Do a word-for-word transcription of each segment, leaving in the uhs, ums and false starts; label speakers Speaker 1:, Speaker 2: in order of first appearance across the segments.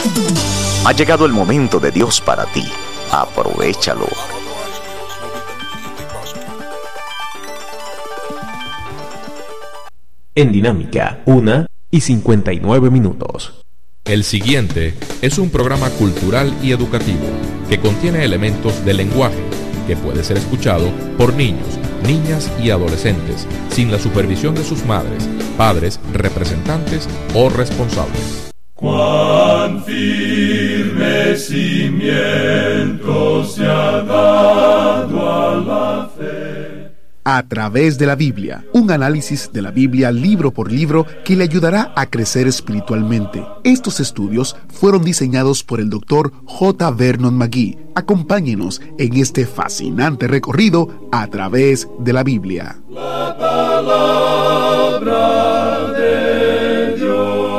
Speaker 1: Ha llegado el momento de Dios para ti. Aprovéchalo.
Speaker 2: En Dinámica, una y cincuenta y nueve minutos.
Speaker 3: El siguiente es un programa cultural y educativo que contiene elementos del lenguaje que puede ser escuchado por niños, niñas y adolescentes sin la supervisión de sus madres, padres, representantes o responsables.
Speaker 4: Cuán firme cimiento se ha dado a la fe.
Speaker 5: A través de la Biblia, un análisis de la Biblia libro por libro que le ayudará a crecer espiritualmente. Estos estudios fueron diseñados por el doctor J. Vernon McGee. Acompáñenos en este fascinante recorrido a través de la Biblia.
Speaker 4: La palabra de Dios.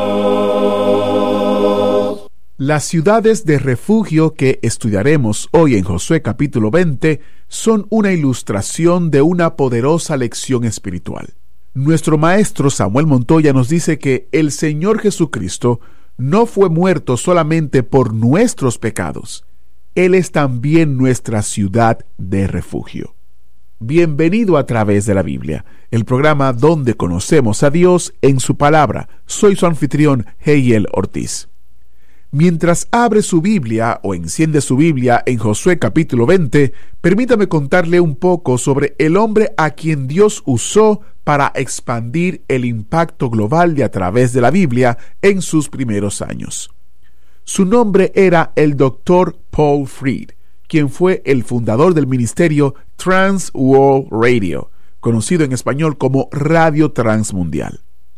Speaker 5: Las ciudades de refugio que estudiaremos hoy en Josué capítulo veinte son una ilustración de una poderosa lección espiritual. Nuestro maestro Samuel Montoya nos dice que el Señor Jesucristo no fue muerto solamente por nuestros pecados. Él es también nuestra ciudad de refugio. Bienvenido a través de la Biblia, el programa donde conocemos a Dios en su palabra. Soy su anfitrión, Heiel Ortiz. Mientras abre su Biblia o enciende su Biblia en Josué capítulo veinte, permítame contarle un poco sobre el hombre a quien Dios usó para expandir el impacto global de a través de la Biblia en sus primeros años. Su nombre era el doctor Paul Freed, quien fue el fundador del ministerio Trans World Radio, conocido en español como Radio Transmundial.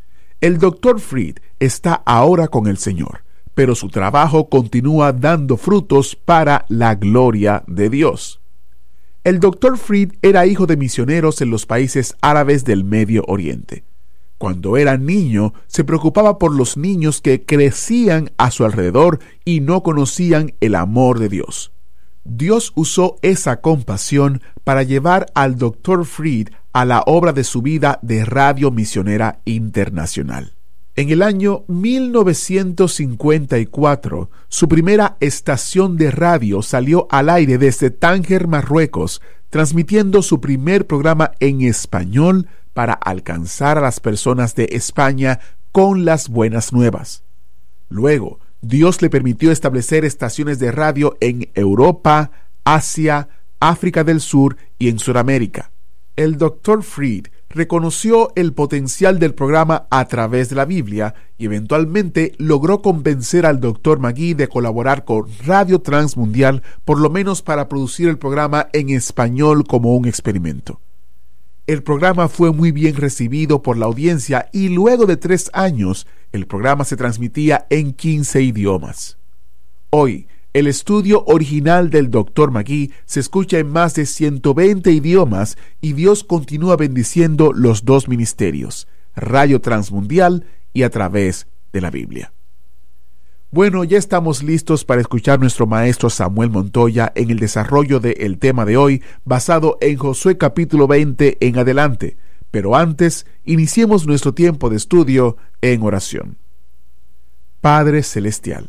Speaker 5: El doctor Freed está ahora con el Señor, pero su trabajo continúa dando frutos para la gloria de Dios. El doctor Freed era hijo de misioneros en los países árabes del Medio Oriente. Cuando era niño, se preocupaba por los niños que crecían a su alrededor y no conocían el amor de Dios. Dios usó esa compasión para llevar al doctor Freed a la obra de su vida de Radio Misionera Internacional. En el año mil novecientos cincuenta y cuatro, su primera estación de radio salió al aire desde Tánger, Marruecos, transmitiendo su primer programa en español para alcanzar a las personas de España con las buenas nuevas. Luego, Dios le permitió establecer estaciones de radio en Europa, Asia, África del Sur y en Sudamérica. El doctor Freed reconoció el potencial del programa a través de la Biblia y eventualmente logró convencer al doctor McGee de colaborar con Radio Transmundial, por lo menos para producir el programa en español como un experimento. El programa fue muy bien recibido por la audiencia y luego de tres años, el programa se transmitía en quince idiomas. Hoy, el estudio original del doctor McGee se escucha en más de ciento veinte idiomas y Dios continúa bendiciendo los dos ministerios, Radio Transmundial y a través de la Biblia. Bueno, ya estamos listos para escuchar a nuestro maestro Samuel Montoya en el desarrollo del tema de hoy, basado en Josué capítulo veinte en adelante. Pero antes, iniciemos nuestro tiempo de estudio en oración. Padre Celestial,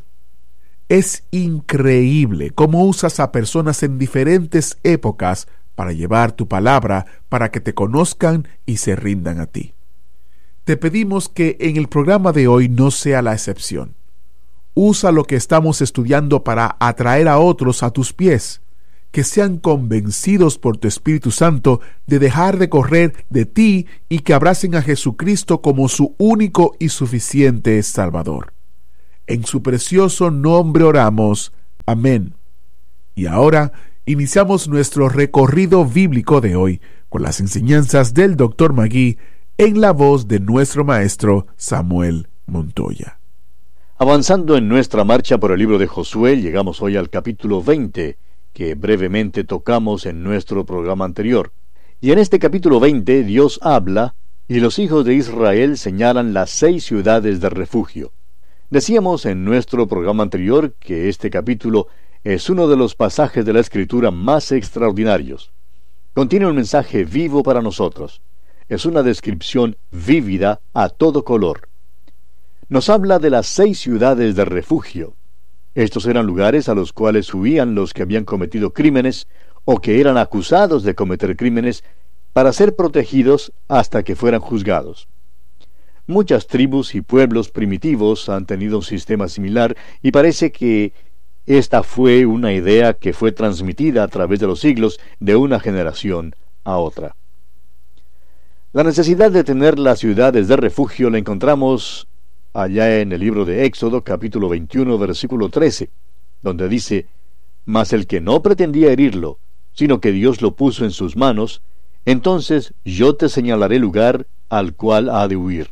Speaker 5: es increíble cómo usas a personas en diferentes épocas para llevar tu palabra para que te conozcan y se rindan a ti. Te pedimos que en el programa de hoy no sea la excepción. Usa lo que estamos estudiando para atraer a otros a tus pies, que sean convencidos por tu Espíritu Santo de dejar de correr de ti y que abracen a Jesucristo como su único y suficiente Salvador. En su precioso nombre oramos. Amén. Y ahora iniciamos nuestro recorrido bíblico de hoy con las enseñanzas del doctor McGee en la voz de nuestro maestro Samuel Montoya.
Speaker 6: Avanzando en nuestra marcha por el libro de Josué, llegamos hoy al capítulo veinte, que brevemente tocamos en nuestro programa anterior. Y en este capítulo veinte Dios habla y los hijos de Israel señalan las seis ciudades de refugio. Decíamos en nuestro programa anterior que este capítulo es uno de los pasajes de la Escritura más extraordinarios. Contiene un mensaje vivo para nosotros. Es una descripción vívida a todo color. Nos habla de las seis ciudades de refugio. Estos eran lugares a los cuales huían los que habían cometido crímenes o que eran acusados de cometer crímenes para ser protegidos hasta que fueran juzgados. Muchas tribus y pueblos primitivos han tenido un sistema similar y parece que esta fue una idea que fue transmitida a través de los siglos de una generación a otra. La necesidad de tener las ciudades de refugio la encontramos allá en el libro de Éxodo, capítulo veintiuno, versículo trece, donde dice: «Mas el que no pretendía herirlo, sino que Dios lo puso en sus manos, entonces yo te señalaré lugar al cual ha de huir».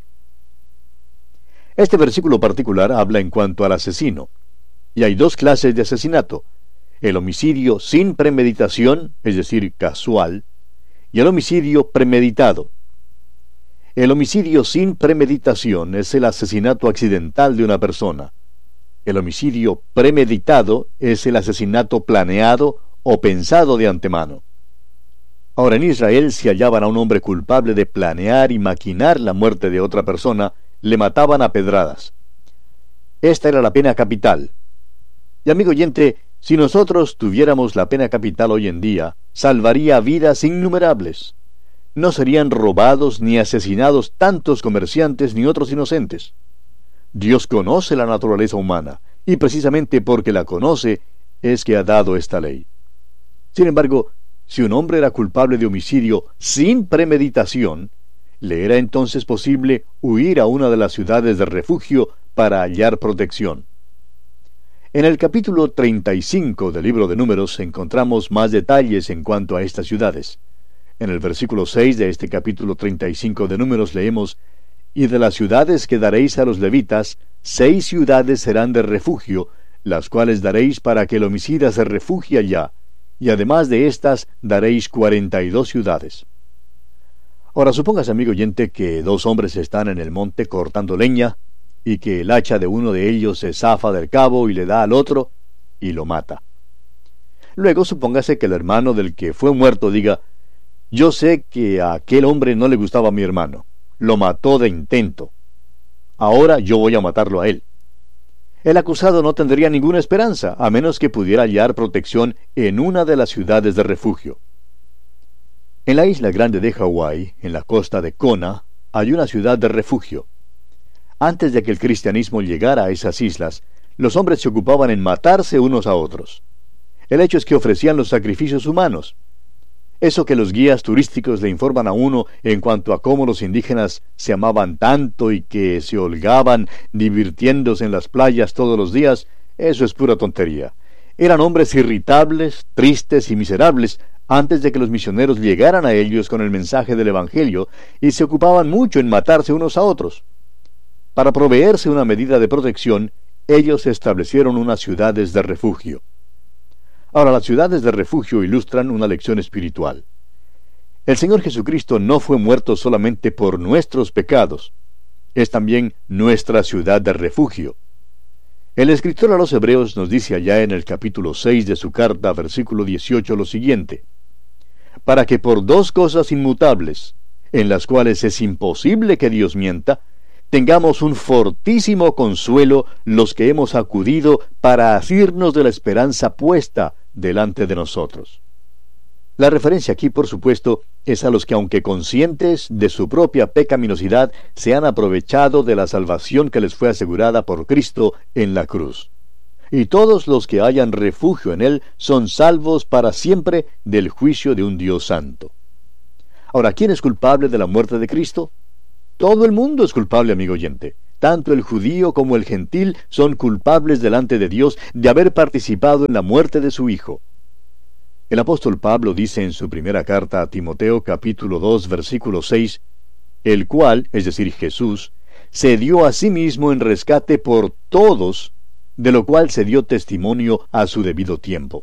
Speaker 6: Este versículo particular habla en cuanto al asesino, y hay dos clases de asesinato: el homicidio sin premeditación, es decir, casual, y el homicidio premeditado. El homicidio sin premeditación es el asesinato accidental de una persona. El homicidio premeditado es el asesinato planeado o pensado de antemano. Ahora, en Israel, si hallaban a un hombre culpable de planear y maquinar la muerte de otra persona, le mataban a pedradas. Esta era la pena capital. Y amigo oyente, si nosotros tuviéramos la pena capital hoy en día, salvaría vidas innumerables. No serían robados ni asesinados tantos comerciantes ni otros inocentes. Dios conoce la naturaleza humana, y precisamente porque la conoce es que ha dado esta ley. Sin embargo, si un hombre era culpable de homicidio sin premeditación, le era entonces posible huir a una de las ciudades de refugio para hallar protección. En el capítulo treinta y cinco del libro de Números encontramos más detalles en cuanto a estas ciudades. En el versículo seis de este capítulo treinta y cinco de Números leemos: «Y de las ciudades que daréis a los levitas, seis ciudades serán de refugio, las cuales daréis para que el homicida se refugie allá, y además de estas daréis cuarenta y dos ciudades». Ahora, supóngase, amigo oyente, que dos hombres están en el monte cortando leña, y que el hacha de uno de ellos se zafa del cabo y le da al otro, y lo mata. Luego, supóngase que el hermano del que fue muerto diga: «Yo sé que a aquel hombre no le gustaba a mi hermano, lo mató de intento. Ahora yo voy a matarlo a él». El acusado no tendría ninguna esperanza, a menos que pudiera hallar protección en una de las ciudades de refugio. En la isla grande de Hawái, en la costa de Kona, hay una ciudad de refugio. Antes de que el cristianismo llegara a esas islas, los hombres se ocupaban en matarse unos a otros. El hecho es que ofrecían los sacrificios humanos. Eso que los guías turísticos le informan a uno en cuanto a cómo los indígenas se amaban tanto y que se holgaban divirtiéndose en las playas todos los días, eso es pura tontería. Eran hombres irritables, tristes y miserables antes de que los misioneros llegaran a ellos con el mensaje del Evangelio, y se ocupaban mucho en matarse unos a otros. Para proveerse una medida de protección, ellos establecieron unas ciudades de refugio. Ahora, las ciudades de refugio ilustran una lección espiritual. El Señor Jesucristo no fue muerto solamente por nuestros pecados, es también nuestra ciudad de refugio. El escritor a los Hebreos nos dice allá en el capítulo seis de su carta, versículo dieciocho, lo siguiente: «Para que por dos cosas inmutables, en las cuales es imposible que Dios mienta, tengamos un fortísimo consuelo los que hemos acudido para asirnos de la esperanza puesta delante de nosotros». La referencia aquí, por supuesto, es a los que, aunque conscientes de su propia pecaminosidad, se han aprovechado de la salvación que les fue asegurada por Cristo en la cruz. Y todos los que hayan refugio en Él son salvos para siempre del juicio de un Dios santo. Ahora, ¿quién es culpable de la muerte de Cristo? Todo el mundo es culpable, amigo oyente. Tanto el judío como el gentil son culpables delante de Dios de haber participado en la muerte de su Hijo. El apóstol Pablo dice en su primera carta a Timoteo, capítulo dos, versículo seis, «El cual, es decir, Jesús, se dio a sí mismo en rescate por todos, de lo cual se dio testimonio a su debido tiempo».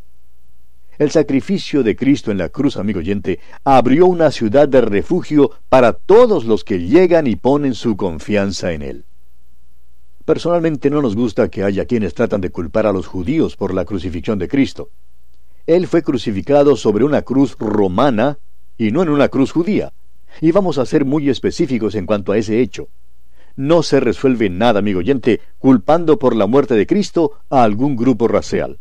Speaker 6: El sacrificio de Cristo en la cruz, amigo oyente, abrió una ciudad de refugio para todos los que llegan y ponen su confianza en Él. Personalmente no nos gusta que haya quienes tratan de culpar a los judíos por la crucifixión de Cristo. Él fue crucificado sobre una cruz romana y no en una cruz judía, y vamos a ser muy específicos en cuanto a ese hecho. no se resuelve nada, amigo oyente, culpando por la muerte de Cristo a algún grupo racial.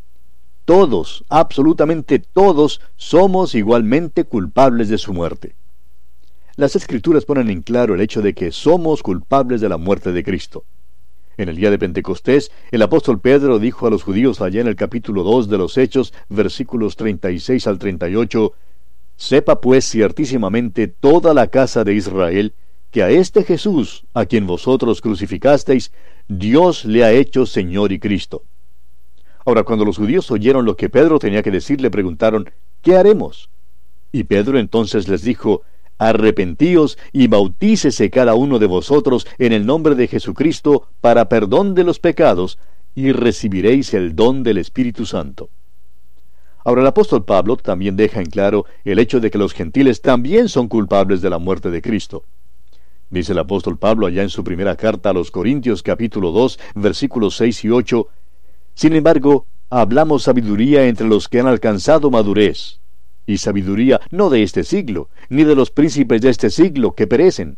Speaker 6: Todos, absolutamente todos, somos igualmente culpables de su muerte. Las Escrituras ponen en claro el hecho de que somos culpables de la muerte de Cristo. En el día de Pentecostés, el apóstol Pedro dijo a los judíos allá en el capítulo dos de los Hechos, versículos treinta y seis al treinta y ocho, «Sepa pues ciertísimamente toda la casa de Israel, que a este Jesús, a quien vosotros crucificasteis, Dios le ha hecho Señor y Cristo». Ahora, cuando los judíos oyeron lo que Pedro tenía que decir, le preguntaron, ¿qué haremos? Y Pedro entonces les dijo, arrepentíos y bautícese cada uno de vosotros en el nombre de Jesucristo para perdón de los pecados, y recibiréis el don del Espíritu Santo. Ahora, el apóstol Pablo también deja en claro el hecho de que los gentiles también son culpables de la muerte de Cristo. Dice el apóstol Pablo allá en su primera carta a los Corintios capítulo dos, versículos seis y ocho, «Sin embargo, hablamos sabiduría entre los que han alcanzado madurez, y sabiduría no de este siglo, ni de los príncipes de este siglo que perecen».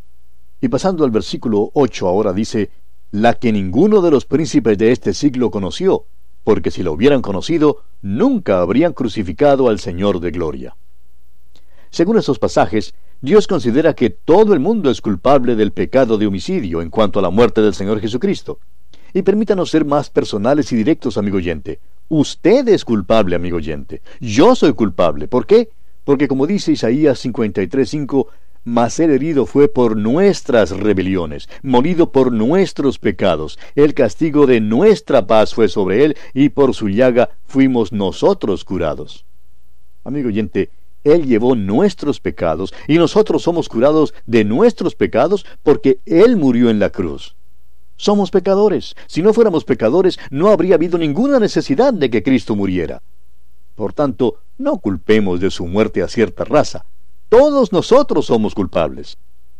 Speaker 6: Y pasando al versículo ocho ahora dice, «La que ninguno de los príncipes de este siglo conoció, porque si lo hubieran conocido, nunca habrían crucificado al Señor de gloria». Según estos pasajes, Dios considera que todo el mundo es culpable del pecado de homicidio en cuanto a la muerte del Señor Jesucristo. Y permítanos ser más personales y directos, amigo oyente. Usted es culpable, amigo oyente. Yo soy culpable. ¿Por qué? Porque como dice Isaías cincuenta y tres, cinco, «Mas el herido fue por nuestras rebeliones, molido por nuestros pecados. El castigo de nuestra paz fue sobre él, y por su llaga fuimos nosotros curados». Amigo oyente, Él llevó nuestros pecados, y nosotros somos curados de nuestros pecados porque Él murió en la cruz. Somos pecadores. Si no fuéramos pecadores, no habría habido ninguna necesidad de que Cristo muriera. Por tanto, no culpemos de su muerte a cierta raza. Todos nosotros somos culpables.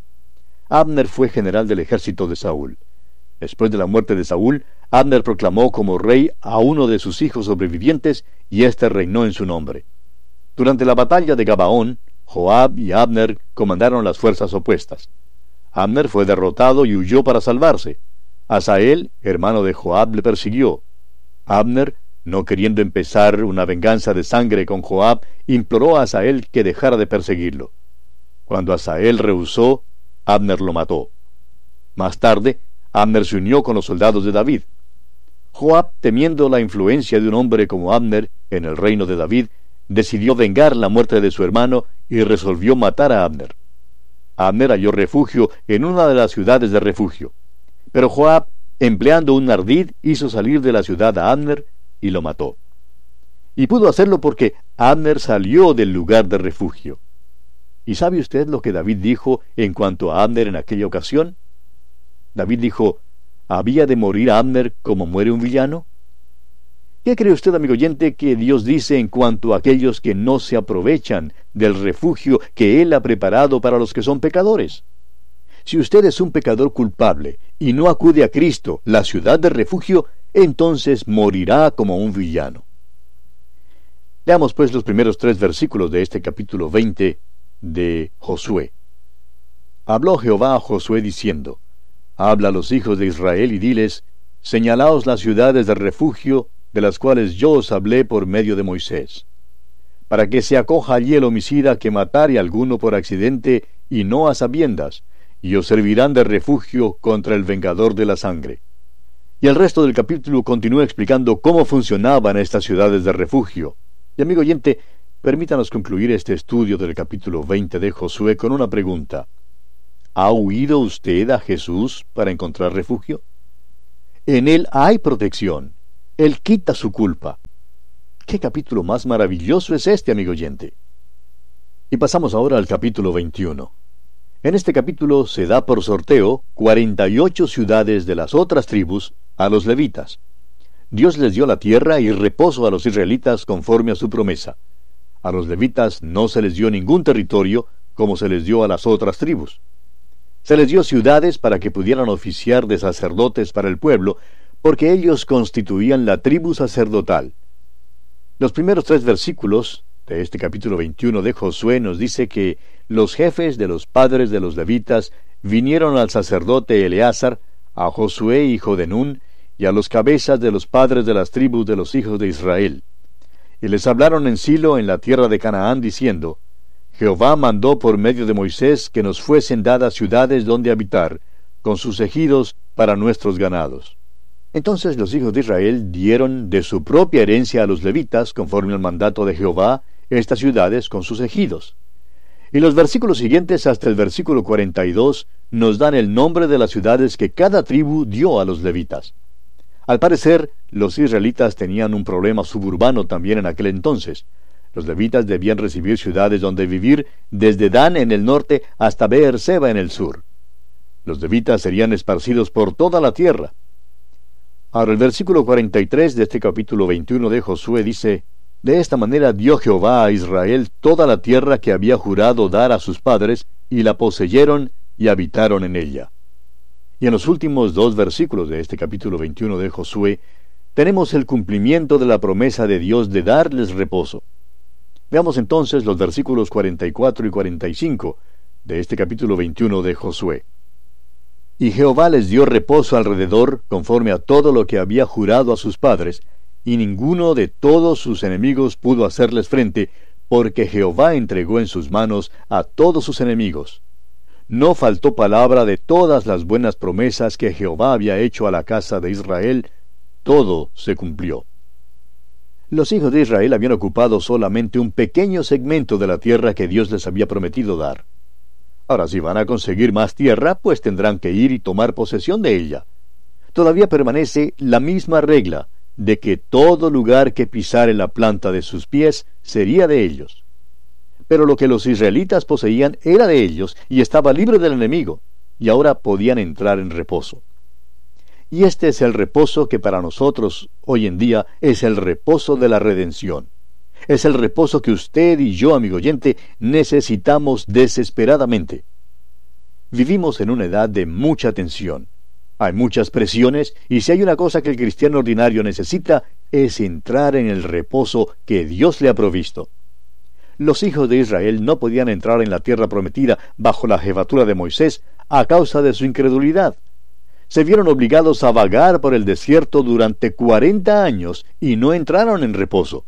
Speaker 6: Abner fue general del ejército de Saúl. Después de la muerte de Saúl, Abner proclamó como rey a uno de sus hijos sobrevivientes, y éste reinó en su nombre. Durante la batalla de Gabaón, Joab y Abner comandaron las fuerzas opuestas. Abner fue derrotado y huyó para salvarse. Asael, hermano de Joab, le persiguió. Abner, no queriendo empezar una venganza de sangre con Joab, imploró a Asael que dejara de perseguirlo. Cuando Asael rehusó, Abner lo mató. Más tarde, Abner se unió con los soldados de David. Joab, temiendo la influencia de un hombre como Abner en el reino de David, decidió vengar la muerte de su hermano y resolvió matar a Abner. Abner halló refugio en una de las ciudades de refugio. Pero Joab, empleando un ardid, hizo salir de la ciudad a Abner y lo mató. Y pudo hacerlo porque Abner salió del lugar de refugio. ¿Y sabe usted lo que David dijo en cuanto a Abner en aquella ocasión? David dijo, ¿había de morir Abner como muere un villano? ¿Qué cree usted, amigo oyente, que Dios dice en cuanto a aquellos que no se aprovechan del refugio que Él ha preparado para los que son pecadores? Si usted es un pecador culpable y no acude a Cristo, la ciudad de refugio, entonces morirá como un villano. Leamos pues los primeros tres versículos de este capítulo veinte de Josué. Habló Jehová a Josué diciendo, habla a los hijos de Israel y diles, señalaos las ciudades de refugio, de las cuales yo os hablé por medio de Moisés, para que se acoja allí el homicida que matare a alguno por accidente y no a sabiendas, y os servirán de refugio contra el vengador de la sangre. Y el resto del capítulo continúa explicando cómo funcionaban estas ciudades de refugio. Y amigo oyente, permítanos concluir este estudio del capítulo veinte de Josué con una pregunta. ¿Ha huido usted a Jesús para encontrar refugio? En Él hay protección. Él quita su culpa. ¿Qué capítulo más maravilloso es este, amigo oyente? Y pasamos ahora al capítulo veintiuno. En este capítulo se da por sorteo cuarenta y ocho ciudades de las otras tribus a los levitas. Dios les dio la tierra y reposo a los israelitas conforme a su promesa. A los levitas no se les dio ningún territorio como se les dio a las otras tribus. Se les dio ciudades para que pudieran oficiar de sacerdotes para el pueblo, porque ellos constituían la tribu sacerdotal. Los primeros tres versículos de este capítulo veintiuno de Josué nos dice que los jefes de los padres de los levitas vinieron al sacerdote Eleazar, a Josué hijo de Nun, y a los cabezas de los padres de las tribus de los hijos de Israel. Y les hablaron en Silo, en la tierra de Canaán, diciendo: Jehová mandó por medio de Moisés que nos fuesen dadas ciudades donde habitar, con sus ejidos para nuestros ganados. Entonces los hijos de Israel dieron de su propia herencia a los levitas, conforme al mandato de Jehová, estas ciudades con sus ejidos. Y los versículos siguientes hasta el versículo cuarenta y dos nos dan el nombre de las ciudades que cada tribu dio a los levitas. Al parecer, los israelitas tenían un problema suburbano también en aquel entonces. Los levitas debían recibir ciudades donde vivir, desde Dan en el norte hasta Beerseba en el sur. Los levitas serían esparcidos por toda la tierra. Ahora el versículo cuarenta y tres de este capítulo veintiuno de Josué dice: De esta manera dio Jehová a Israel toda la tierra que había jurado dar a sus padres, y la poseyeron y habitaron en ella. Y en los últimos dos versículos de este capítulo veintiuno de Josué, tenemos el cumplimiento de la promesa de Dios de darles reposo. Veamos entonces los versículos cuarenta y cuatro y cuarenta y cinco de este capítulo veintiuno de Josué. Y Jehová les dio reposo alrededor, conforme a todo lo que había jurado a sus padres, y ninguno de todos sus enemigos pudo hacerles frente, porque Jehová entregó en sus manos a todos sus enemigos. No faltó palabra de todas las buenas promesas que Jehová había hecho a la casa de Israel, todo se cumplió. Los hijos de Israel habían ocupado solamente un pequeño segmento de la tierra que Dios les había prometido dar. Ahora, si van a conseguir más tierra, pues tendrán que ir y tomar posesión de ella. Todavía permanece la misma regla, de que todo lugar que pisare la planta de sus pies sería de ellos. Pero lo que los israelitas poseían era de ellos, y estaba libre del enemigo, y ahora podían entrar en reposo. Y este es el reposo que para nosotros hoy en día es el reposo de la redención. Es el reposo que usted y yo, amigo oyente, necesitamos desesperadamente. Vivimos en una edad de mucha tensión. Hay muchas presiones, y si hay una cosa que el cristiano ordinario necesita, es entrar en el reposo que Dios le ha provisto. Los hijos de Israel no podían entrar en la tierra prometida bajo la jefatura de Moisés a causa de su incredulidad. Se vieron obligados a vagar por el desierto durante cuarenta años y no entraron en reposo.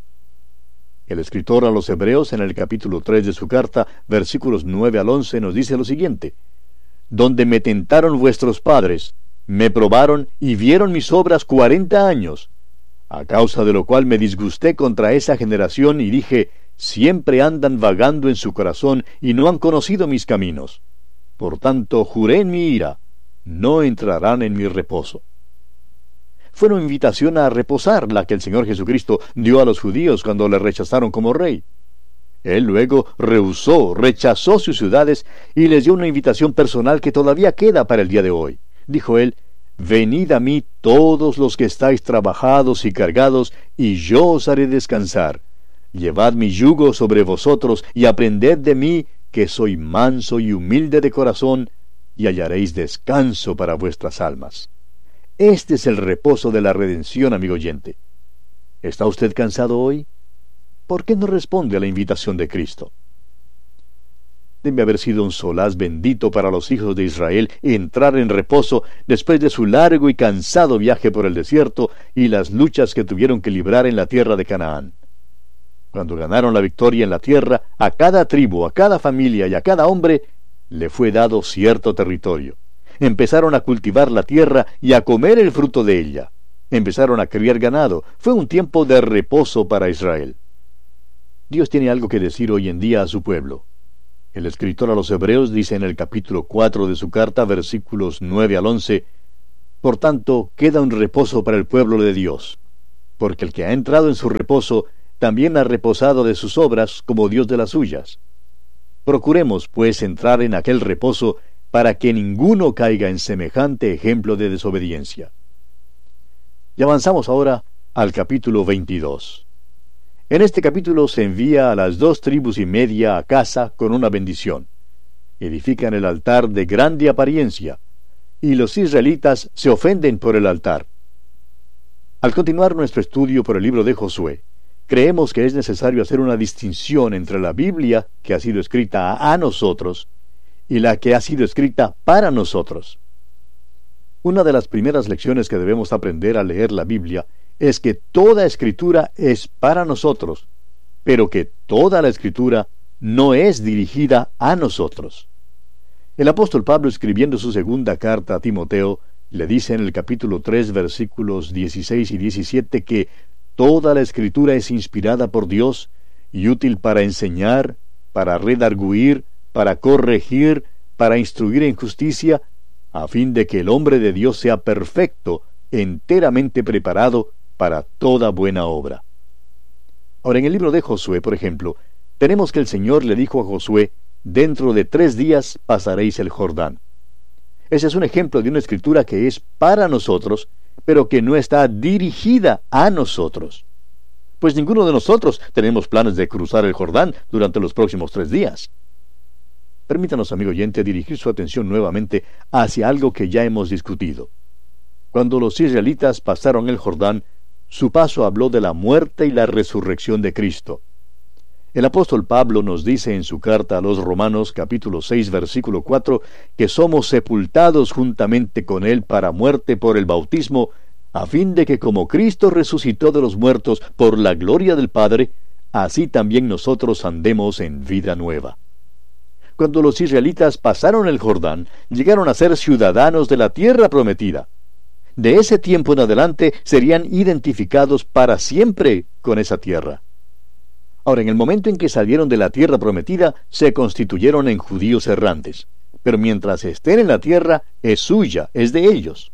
Speaker 6: El escritor a los Hebreos, en el capítulo tres de su carta, versículos nueve al once, nos dice lo siguiente: Donde me tentaron vuestros padres, me probaron y vieron mis obras cuarenta años, a causa de lo cual me disgusté contra esa generación y dije: siempre andan vagando en su corazón y no han conocido mis caminos. Por tanto, juré en mi ira, no entrarán en mi reposo. Fue una invitación a reposar la que el Señor Jesucristo dio a los judíos cuando le rechazaron como rey. Él luego rehusó, rechazó sus ciudades y les dio una invitación personal que todavía queda para el día de hoy. Dijo él: Venid a mí todos los que estáis trabajados y cargados, y yo os haré descansar. Llevad mi yugo sobre vosotros, y aprended de mí, que soy manso y humilde de corazón, y hallaréis descanso para vuestras almas. Este es el reposo de la redención, amigo oyente. ¿Está usted cansado hoy? ¿Por qué no responde a la invitación de Cristo? Debe haber sido un solaz bendito para los hijos de Israel entrar en reposo después de su largo y cansado viaje por el desierto y las luchas que tuvieron que librar en la tierra de Canaán. Cuando ganaron la victoria en la tierra, a cada tribu, a cada familia y a cada hombre le fue dado cierto territorio. Empezaron a cultivar la tierra y a comer el fruto de ella. Empezaron a criar ganado. Fue un tiempo de reposo para Israel. Dios tiene algo que decir hoy en día a su pueblo. El escritor a los Hebreos dice en el capítulo cuatro de su carta, versículos nueve al once: Por tanto, queda un reposo para el pueblo de Dios, porque el que ha entrado en su reposo también ha reposado de sus obras como Dios de las suyas. Procuremos, pues, entrar en aquel reposo para que ninguno caiga en semejante ejemplo de desobediencia. Y avanzamos ahora al capítulo veintidós. En este capítulo se envía a las dos tribus y media a casa con una bendición. Edifican el altar de grande apariencia, y los israelitas se ofenden por el altar. Al continuar nuestro estudio por el libro de Josué, creemos que es necesario hacer una distinción entre la Biblia, que ha sido escrita a nosotros, y la que ha sido escrita para nosotros. Una de las primeras lecciones que debemos aprender al leer la Biblia es que toda escritura es para nosotros, pero que toda la escritura no es dirigida a nosotros. El apóstol Pablo, escribiendo su segunda carta a Timoteo, le dice en el capítulo tres, versículos dieciséis y diecisiete, que toda la escritura es inspirada por Dios y útil para enseñar, para redarguir, para corregir, para instruir en justicia, a fin de que el hombre de Dios sea perfecto, enteramente preparado para toda buena obra. Ahora, en el libro de Josué, por ejemplo, tenemos que el Señor le dijo a Josué: dentro de tres días pasaréis el Jordán. Ese es un ejemplo de una escritura que es para nosotros, pero que no está dirigida a nosotros. Pues ninguno de nosotros tenemos planes de cruzar el Jordán durante los próximos tres días. Permítanos, amigo oyente, dirigir su atención nuevamente hacia algo que ya hemos discutido. Cuando los israelitas pasaron el Jordán, su paso habló de la muerte y la resurrección de Cristo. El apóstol Pablo nos dice en su carta a los Romanos, capítulo seis, versículo cuatro, que somos sepultados juntamente con Él para muerte por el bautismo, a fin de que como Cristo resucitó de los muertos por la gloria del Padre, así también nosotros andemos en vida nueva. Cuando los israelitas pasaron el Jordán, llegaron a ser ciudadanos de la tierra prometida. De ese tiempo en adelante serían identificados para siempre con esa tierra. Ahora, en el momento en que salieron de la tierra prometida, se constituyeron en judíos errantes. Pero mientras estén en la tierra, es suya, es de ellos.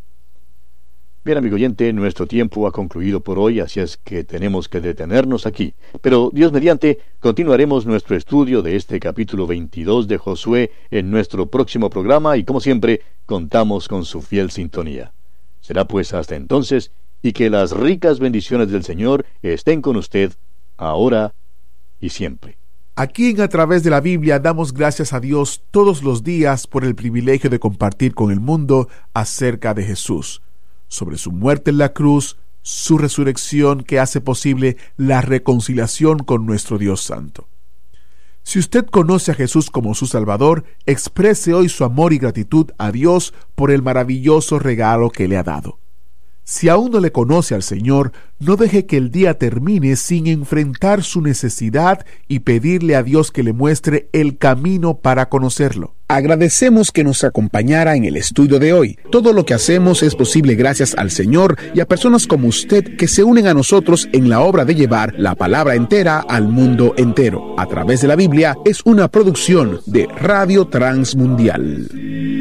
Speaker 6: Bien, amigo oyente, nuestro tiempo ha concluido por hoy, así es que tenemos que detenernos aquí. Pero, Dios mediante, continuaremos nuestro estudio de este capítulo veintidós de Josué en nuestro próximo programa y, como siempre, contamos con su fiel sintonía. Será pues hasta entonces, y que las ricas bendiciones del Señor estén con usted, ahora y siempre.
Speaker 5: Aquí en A Través de la Biblia damos gracias a Dios todos los días por el privilegio de compartir con el mundo acerca de Jesús, sobre su muerte en la cruz, su resurrección que hace posible la reconciliación con nuestro Dios Santo. Si usted conoce a Jesús como su Salvador, exprese hoy su amor y gratitud a Dios por el maravilloso regalo que le ha dado. Si aún no le conoce al Señor, no deje que el día termine sin enfrentar su necesidad y pedirle a Dios que le muestre el camino para conocerlo.
Speaker 7: Agradecemos que nos acompañara en el estudio de hoy. Todo lo que hacemos es posible gracias al Señor y a personas como usted que se unen a nosotros en la obra de llevar la palabra entera al mundo entero. A Través de la Biblia es una producción de Radio Transmundial.